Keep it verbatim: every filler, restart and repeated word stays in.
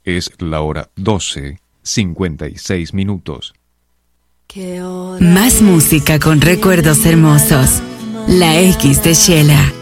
Es la hora doce, cincuenta y seis minutos. Más música con recuerdos hermosos. La X de Shela.